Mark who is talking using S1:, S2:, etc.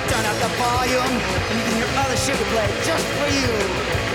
S1: Turn up the volume and you can hear other shit we play just for you.